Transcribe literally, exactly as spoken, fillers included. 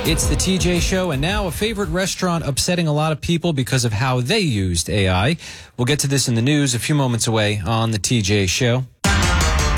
It's the T J Show, and now a favorite restaurant upsetting a lot of people because of how they used A I. We'll get to this in the news a few moments away on the T J Show.